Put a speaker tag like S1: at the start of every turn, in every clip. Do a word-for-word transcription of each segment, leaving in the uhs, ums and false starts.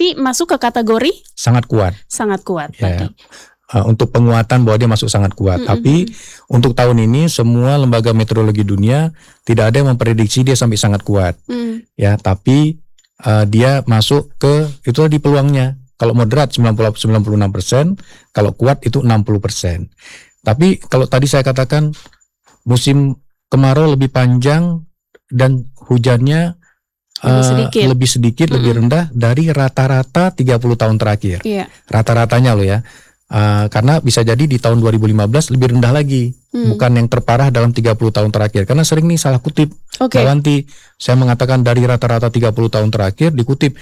S1: berarti masuk ke kategori
S2: sangat kuat.
S1: Sangat kuat
S2: Ya,
S1: tadi.
S2: Uh, untuk penguatan bahwa dia masuk sangat kuat. Mm-hmm. Tapi untuk tahun ini semua lembaga meteorologi dunia tidak ada yang memprediksi dia sampai sangat kuat. Mm. Ya, tapi uh, dia masuk ke itu di peluangnya. Kalau moderat sembilan puluh sembilan puluh enam persen, kalau kuat itu enam puluh persen. Tapi kalau tadi saya katakan musim kemarau lebih panjang dan hujannya lebih sedikit, uh, lebih, sedikit mm-hmm. lebih rendah dari rata-rata tiga puluh tahun terakhir. Yeah. Rata-ratanya loh ya. Uh, karena bisa jadi di tahun dua ribu lima belas lebih rendah lagi, hmm. bukan yang terparah dalam tiga puluh tahun terakhir. Karena sering nih salah kutip, okay. Mbak Wanti, saya mengatakan dari rata-rata tiga puluh tahun terakhir dikutip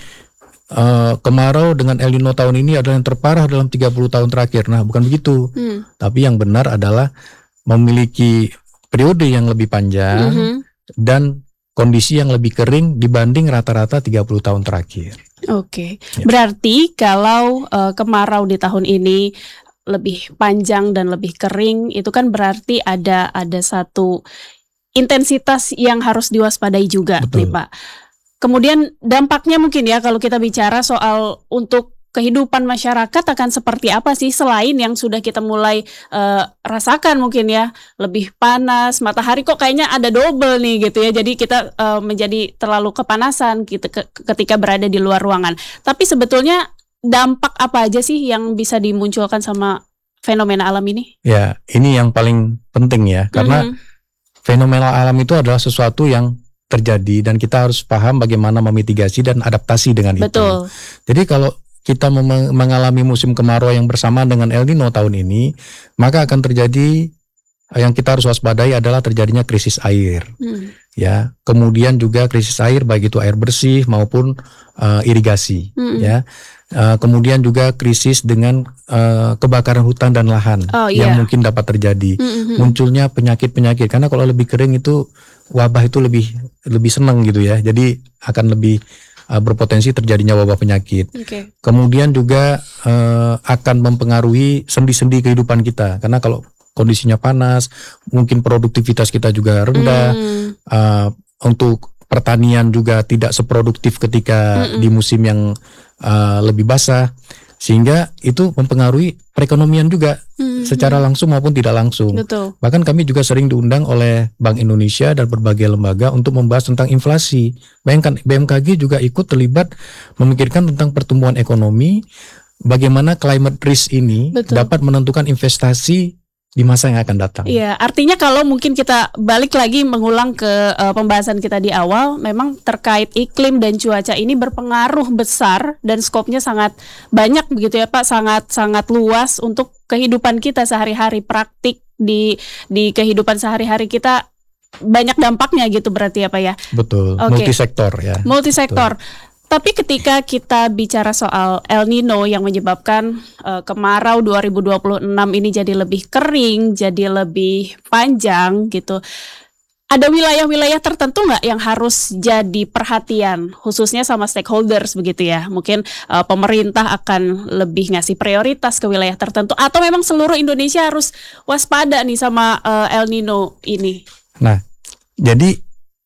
S2: uh, kemarau dengan El Nino tahun ini adalah yang terparah dalam tiga puluh tahun terakhir. Nah, bukan begitu. Hmm. Tapi yang benar adalah memiliki periode yang lebih panjang mm-hmm. dan kondisi yang lebih kering dibanding rata-rata tiga puluh tahun terakhir.
S1: Oke, okay. ya. Berarti kalau uh, kemarau di tahun ini lebih panjang dan lebih kering, itu kan berarti ada ada satu intensitas yang harus diwaspadai juga,
S2: betul.
S1: Nih Pak. Kemudian dampaknya mungkin ya kalau kita bicara soal untuk kehidupan masyarakat akan seperti apa sih selain yang sudah kita mulai uh, rasakan mungkin ya, lebih panas, matahari kok kayaknya ada double nih gitu ya, jadi kita uh, menjadi terlalu kepanasan gitu ke- ketika berada di luar ruangan. Tapi sebetulnya dampak apa aja sih yang bisa dimunculkan sama fenomena alam ini?
S2: Ya, ini yang paling penting ya, karena mm-hmm. fenomena alam itu adalah sesuatu yang terjadi dan kita harus paham bagaimana memitigasi dan adaptasi dengan
S1: Betul.
S2: itu. Jadi kalau kita mem- mengalami musim kemarau yang bersamaan dengan El Nino tahun ini, maka akan terjadi yang kita harus waspadai adalah terjadinya krisis air. Hmm. Ya, kemudian juga krisis air baik itu air bersih maupun uh, irigasi. Hmm. Ya, uh, kemudian juga krisis dengan uh, kebakaran hutan dan lahan
S1: oh,
S2: yang
S1: yeah.
S2: mungkin dapat terjadi.
S1: Hmm.
S2: Munculnya penyakit-penyakit karena kalau lebih kering itu wabah itu lebih lebih senang gitu ya. Jadi akan lebih berpotensi terjadinya wabah penyakit. Okay. Kemudian juga uh, akan mempengaruhi sendi-sendi kehidupan kita. Karena kalau kondisinya panas, mungkin produktivitas kita juga rendah. Mm. Uh, untuk pertanian juga tidak seproduktif ketika Mm-mm. di musim yang uh, lebih basah. Sehingga itu mempengaruhi perekonomian juga mm-hmm. secara langsung maupun tidak langsung.
S1: Betul.
S2: Bahkan kami juga sering diundang oleh Bank Indonesia dan berbagai lembaga untuk membahas tentang inflasi. Bayangkan B M K G juga ikut terlibat memikirkan tentang pertumbuhan ekonomi, bagaimana climate risk ini Betul. dapat menentukan investasi di masa yang akan datang.
S1: Iya, artinya kalau mungkin kita balik lagi mengulang ke uh, pembahasan kita di awal, memang terkait iklim dan cuaca ini berpengaruh besar dan skopnya sangat banyak begitu ya Pak, sangat sangat luas untuk kehidupan kita sehari-hari, praktik di di kehidupan sehari-hari kita banyak dampaknya gitu berarti ya Pak ya.
S2: Betul, okay. multisektor ya.
S1: Multisektor. Betul. Tapi ketika kita bicara soal El Nino yang menyebabkan uh, kemarau dua ribu dua puluh enam ini jadi lebih kering, jadi lebih panjang gitu. Ada wilayah-wilayah tertentu nggak yang harus jadi perhatian, khususnya sama stakeholders begitu ya? Mungkin uh, pemerintah akan lebih ngasih prioritas ke wilayah tertentu, atau memang seluruh Indonesia harus waspada nih sama uh, El Nino ini?
S2: Nah, jadi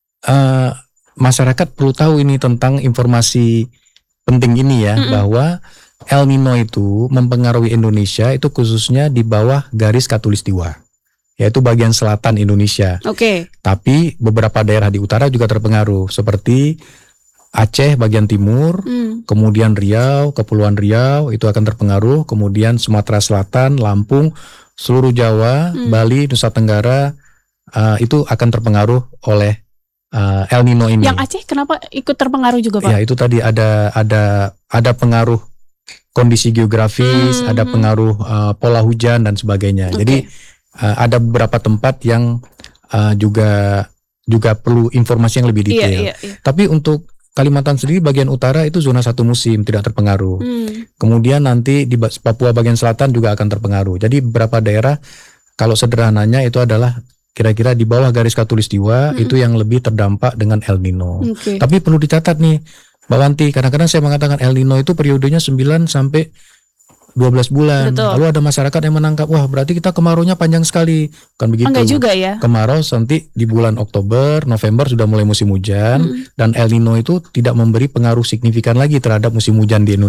S2: Uh, masyarakat perlu tahu ini tentang informasi penting ini ya, mm-hmm. bahwa El Nino itu mempengaruhi Indonesia itu khususnya di bawah garis khatulistiwa, yaitu bagian selatan Indonesia.
S1: Oke. Okay.
S2: Tapi beberapa daerah di utara juga terpengaruh, seperti Aceh bagian timur, mm. kemudian Riau, Kepulauan Riau itu akan terpengaruh, kemudian Sumatera Selatan, Lampung, seluruh Jawa, mm. Bali, Nusa Tenggara uh, itu akan terpengaruh oleh Uh, El Nino ini.
S1: Yang Aceh kenapa ikut terpengaruh juga Pak?
S2: Ya itu tadi ada ada ada pengaruh kondisi geografis, hmm, ada pengaruh uh, pola hujan dan sebagainya. Okay. Jadi uh, ada beberapa tempat yang uh, juga juga perlu informasi yang lebih detail. Iya, iya, iya. Tapi untuk Kalimantan sendiri bagian utara itu zona satu musim, tidak terpengaruh. Hmm. Kemudian nanti di Papua bagian selatan juga akan terpengaruh. Jadi beberapa daerah kalau sederhananya itu adalah kira-kira di bawah garis khatulistiwa hmm. itu yang lebih terdampak dengan El Nino. Okay. Tapi perlu dicatat nih, Mbak Wanti, kadang-kadang saya mengatakan El Nino itu periodenya sembilan sampai dua belas bulan. Betul. Lalu ada masyarakat yang menangkap, wah berarti kita kemaraunya panjang sekali. Kan begitu.
S1: Enggak juga ya.
S2: Kemarau nanti di bulan Oktober, November sudah mulai musim hujan, hmm. dan El Nino itu tidak memberi pengaruh signifikan lagi terhadap musim hujan di Indonesia.